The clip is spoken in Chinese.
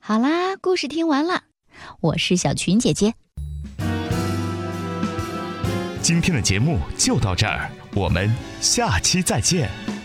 好啦，故事听完了，我是小群姐姐。 今天的节目就到这儿，我们下期再见。